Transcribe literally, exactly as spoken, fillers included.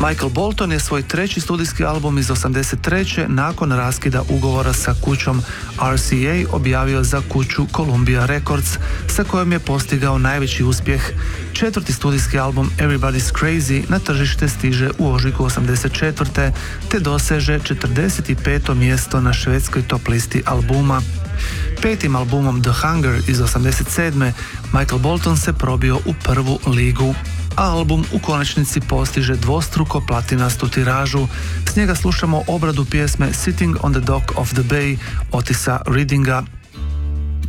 Michael Bolton je svoj treći studijski album iz osamdeset treće nakon raskida ugovora sa kućom R C A objavio za kuću Columbia Records, sa kojom je postigao najveći uspjeh. Četvrti studijski album Everybody's Crazy na tržište stiže u ožujku osamdeset četvrte te doseže četrdeset peto mjesto na švedskoj top listi albuma. Petim albumom The Hunger iz osamdeset sedme Michael Bolton se probio u prvu ligu, a album u konačnici postiže dvostruko platinastu tiražu. S njega slušamo obradu pjesme Sitting on the Dock of the Bay Otisa Readinga.